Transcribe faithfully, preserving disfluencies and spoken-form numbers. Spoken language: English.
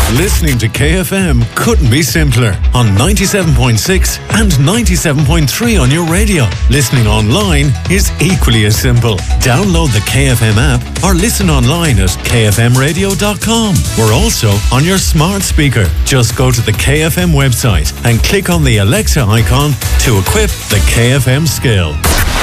Listening to K F M couldn't be simpler. On ninety-seven point six and ninety-seven point three on your radio. Listening online is equally as simple. Download the K F M app or listen online at k f m radio dot com. We're also on your smart speaker. Just go to the K F M website and click on the Alexa icon to equip the K F M skill.